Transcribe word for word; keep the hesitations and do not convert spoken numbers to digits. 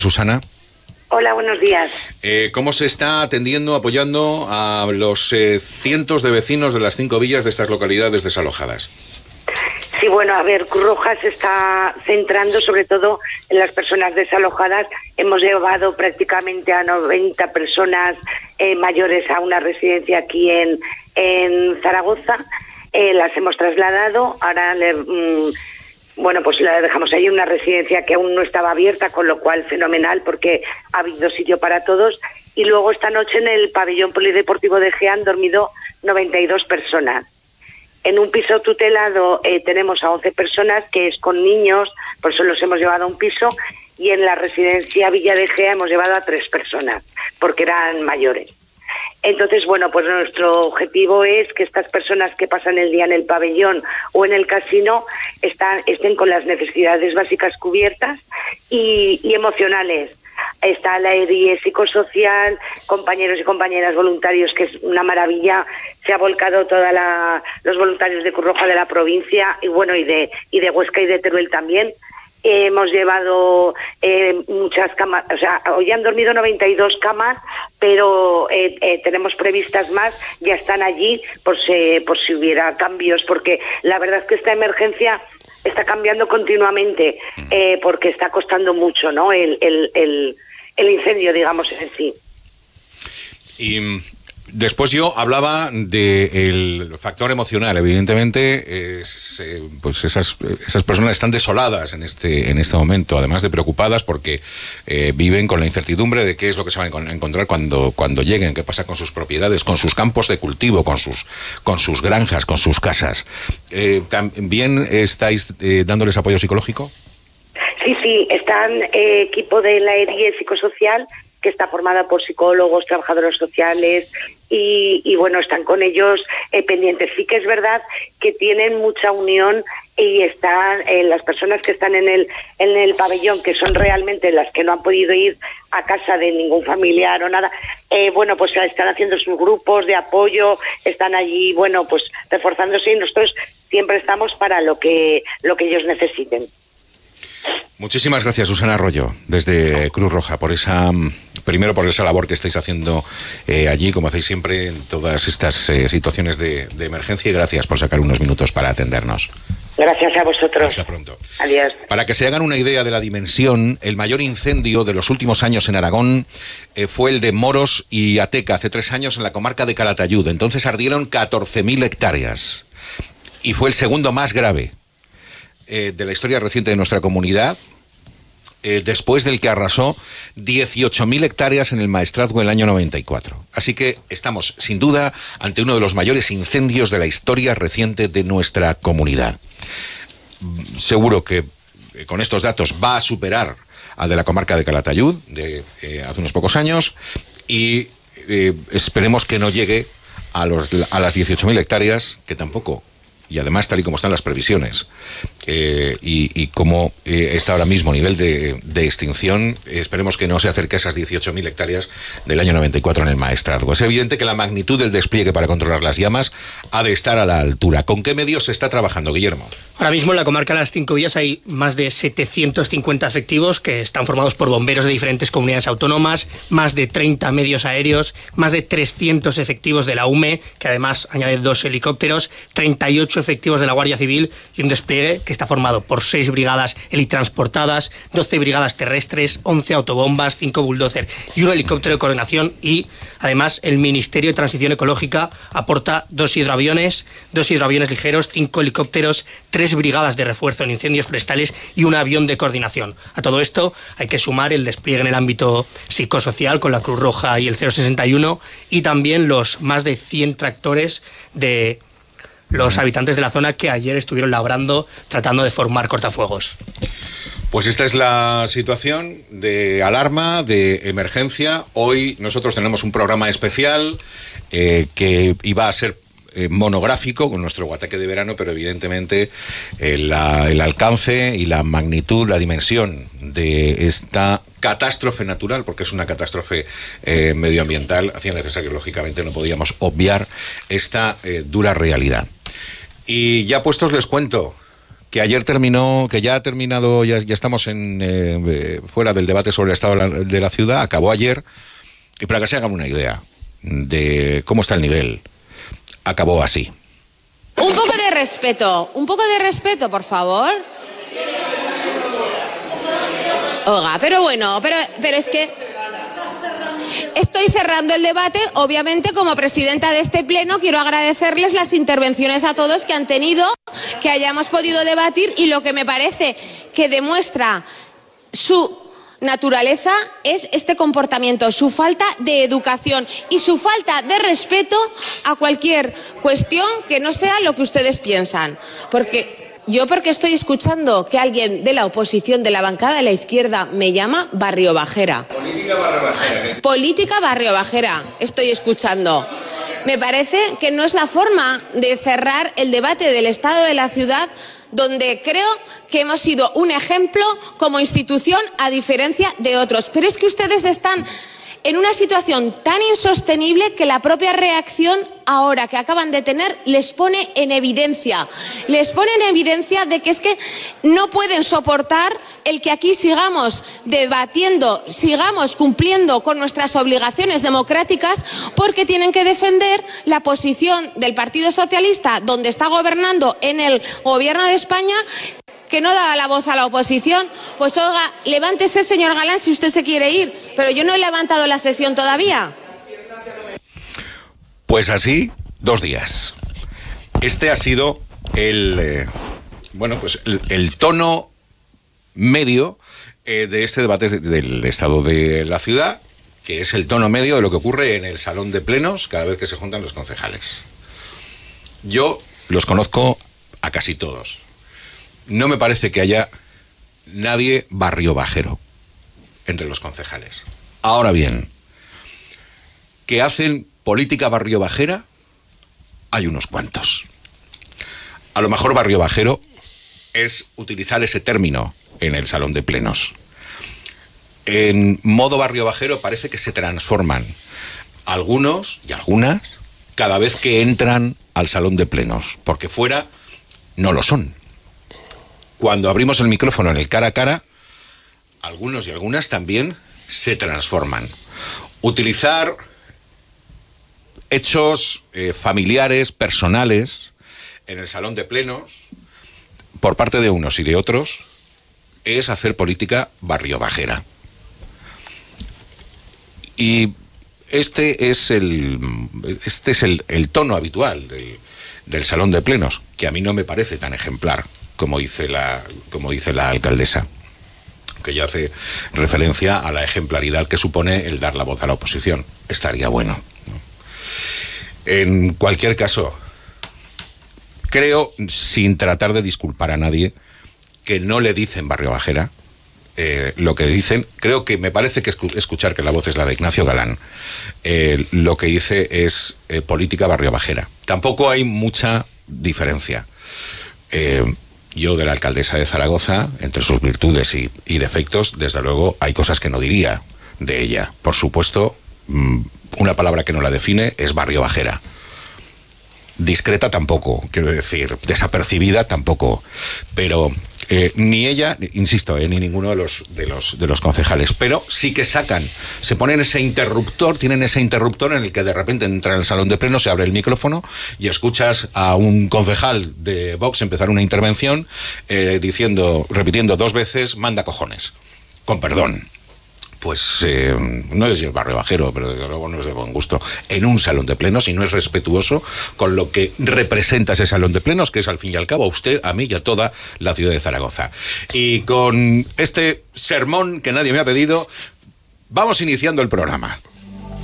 Susana. Hola, buenos días. Eh, ¿Cómo se está atendiendo, apoyando a los eh, cientos de vecinos de las cinco villas de estas localidades desalojadas? Sí, bueno, a ver, Cruz Roja se está centrando sobre todo en las personas desalojadas. Hemos llevado prácticamente a noventa personas eh, mayores a una residencia aquí en, en Zaragoza. Eh, las hemos trasladado. Ahora le... Mmm, Bueno, pues la dejamos ahí en una residencia que aún no estaba abierta, con lo cual fenomenal porque ha habido sitio para todos. Y luego esta noche en el pabellón polideportivo de Gea han dormido noventa y dos personas. En un piso tutelado eh, tenemos a once personas, que es con niños, por eso los hemos llevado a un piso. Y en la residencia Villa de Gea hemos llevado a tres personas, porque eran mayores. Entonces, bueno, pues nuestro objetivo es que estas personas que pasan el día en el pabellón o en el casino están, estén con las necesidades básicas cubiertas y, y emocionales. Está la E R I E psicosocial, compañeros y compañeras voluntarios, que es una maravilla. Se ha volcado toda la, los voluntarios de Cruz Roja de la provincia y bueno y de y de Huesca y de Teruel también. Eh, hemos llevado eh, muchas camas, o sea, hoy han dormido noventa y dos camas, pero eh, eh, tenemos previstas más, ya están allí por si, por si hubiera cambios, porque la verdad es que esta emergencia está cambiando continuamente, eh, porque está costando mucho, ¿no? El, el, el, el incendio, digamos, en sí. Y después yo hablaba del factor emocional. Evidentemente, es, eh, pues esas, esas personas están desoladas en este, en este momento, además de preocupadas porque eh, viven con la incertidumbre de qué es lo que se van a encontrar cuando, cuando lleguen, qué pasa con sus propiedades, con sus campos de cultivo, con sus, con sus granjas, con sus casas. Eh, ¿También estáis eh, dándoles apoyo psicológico? Sí, sí, están eh, equipo de la E R I E psicosocial, que está formada por psicólogos, trabajadores sociales y, y bueno, están con ellos eh, pendientes. Sí que es verdad que tienen mucha unión y están eh, las personas que están en el en el pabellón, que son realmente las que no han podido ir a casa de ningún familiar o nada, eh, bueno, pues están haciendo sus grupos de apoyo, están allí, bueno, pues reforzándose y nosotros siempre estamos para lo que lo que ellos necesiten. Muchísimas gracias, Susana Arroyo, desde Cruz Roja, por esa, primero por esa labor que estáis haciendo eh, allí, como hacéis siempre en todas estas eh, situaciones de, de emergencia, y gracias por sacar unos minutos para atendernos. Gracias a vosotros. Hasta pronto. Adiós. Para que se hagan una idea de la dimensión, el mayor incendio de los últimos años en Aragón eh, fue el de Moros y Ateca, hace tres años en la comarca de Calatayud. Entonces ardieron catorce mil hectáreas y fue el segundo más grave eh, de la historia reciente de nuestra comunidad. Eh, después del que arrasó dieciocho mil hectáreas en el Maestrazgo en el año noventa y cuatro. Así que estamos, sin duda, ante uno de los mayores incendios de la historia reciente de nuestra comunidad. Seguro que eh, con estos datos va a superar al de la comarca de Calatayud, de eh, hace unos pocos años, y eh, esperemos que no llegue a, los, a las dieciocho mil hectáreas, que tampoco... Y además, tal y como están las previsiones eh, y, y como eh, está ahora mismo nivel de, de extinción, eh, esperemos que no se acerque a esas dieciocho mil hectáreas del año noventa y cuatro en el Maestrazgo. Es evidente que la magnitud del despliegue para controlar las llamas ha de estar a la altura. ¿Con qué medios se está trabajando, Guillermo? Ahora mismo en la comarca de las Cinco Villas hay más de setecientos cincuenta efectivos que están formados por bomberos de diferentes comunidades autónomas, más de treinta medios aéreos, más de trescientos efectivos de la U M E, que además añade dos helicópteros, treinta y ocho efectivos de la Guardia Civil y un despliegue que está formado por seis brigadas helitransportadas, doce brigadas terrestres, once autobombas, cinco bulldozer y un helicóptero de coordinación. Y además el Ministerio de Transición Ecológica aporta dos hidroaviones, dos hidroaviones ligeros, cinco helicópteros, tres brigadas de refuerzo en incendios forestales y un avión de coordinación. A todo esto hay que sumar el despliegue en el ámbito psicosocial con la Cruz Roja y el cero sesenta y uno y también los más de cien tractores de los habitantes de la zona que ayer estuvieron labrando tratando de formar cortafuegos. Pues esta es la situación de alarma, de emergencia. Hoy nosotros tenemos un programa especial eh, que iba a ser eh, monográfico con nuestro Guataque de verano, pero evidentemente eh, la, el alcance y la magnitud, la dimensión de esta catástrofe natural, porque es una catástrofe eh, medioambiental, hacía necesario, lógicamente no podíamos obviar esta eh, dura realidad. Y ya puestos les cuento que ayer terminó, que ya ha terminado, ya, ya estamos en eh, fuera del debate sobre el estado de la, de la ciudad, acabó ayer, y para que se hagan una idea de cómo está el nivel, acabó así. Un poco de respeto, un poco de respeto, por favor. Oiga, pero bueno, pero, pero es que estoy cerrando el debate. Obviamente, como presidenta de este pleno, quiero agradecerles las intervenciones a todos que han tenido, que hayamos podido debatir, y lo que me parece que demuestra su naturaleza es este comportamiento, su falta de educación y su falta de respeto a cualquier cuestión que no sea lo que ustedes piensan. Porque yo porque estoy escuchando que alguien de la oposición, de la bancada de la izquierda, me llama barrio bajera. Política barrio bajera. Política barrio bajera, estoy escuchando. Me parece que no es la forma de cerrar el debate del estado de la ciudad, donde creo que hemos sido un ejemplo como institución a diferencia de otros. Pero es que ustedes están en una situación tan insostenible que la propia reacción ahora que acaban de tener les pone en evidencia. Les pone en evidencia de que es que no pueden soportar el que aquí sigamos debatiendo, sigamos cumpliendo con nuestras obligaciones democráticas, porque tienen que defender la posición del Partido Socialista, donde está gobernando en el gobierno de España, que no da la voz a la oposición. Pues oiga, levántese, señor Galán, si usted se quiere ir, pero yo no he levantado la sesión todavía. Pues así, dos días. Este ha sido el, eh, bueno, pues el, el tono medio eh, de este debate del estado de la ciudad, que es el tono medio de lo que ocurre en el salón de plenos cada vez que se juntan los concejales. Yo los conozco a casi todos. No me parece que haya nadie barrio bajero entre los concejales. Ahora bien, que hacen política barrio bajera, hay unos cuantos. A lo mejor barrio bajero es utilizar ese término en el salón de plenos. En modo barrio bajero parece que se transforman algunos y algunas cada vez que entran al salón de plenos, porque fuera no lo son. Cuando abrimos el micrófono en el cara a cara, algunos y algunas también se transforman. Utilizar hechos eh, familiares, personales, en el salón de plenos, por parte de unos y de otros, es hacer política barrio bajera. Y este es el, este es el, el tono habitual del, del salón de plenos, que a mí no me parece tan ejemplar como dice la, como dice la alcaldesa, que ya hace referencia a la ejemplaridad que supone el dar la voz a la oposición. Estaría bueno, ¿no? En cualquier caso, creo, sin tratar de disculpar a nadie, que no le dicen barrio bajera. Eh, lo que dicen, creo que me parece que escuchar que la voz es la de Ignacio Galán, eh, lo que dice es eh, política barrio bajera. Tampoco hay mucha diferencia. Eh, yo de la alcaldesa de Zaragoza, entre sus virtudes y, y defectos, desde luego hay cosas que no diría de ella. Por supuesto, una palabra que no la define es barrio bajera. Discreta tampoco, quiero decir, desapercibida tampoco, pero eh, ni ella, insisto, eh, ni ninguno de los, de los de los concejales, pero sí que sacan, se ponen ese interruptor, tienen ese interruptor en el que de repente entra en el salón de pleno, se abre el micrófono y escuchas a un concejal de Vox empezar una intervención eh, diciendo, repitiendo dos veces, manda cojones, con perdón. Pues eh, no es el barrio bajero, pero desde luego no es de buen gusto en un salón de plenos y no es respetuoso con lo que representa ese salón de plenos, que es al fin y al cabo a usted, a mí y a toda la ciudad de Zaragoza. Y con este sermón que nadie me ha pedido, vamos iniciando el programa.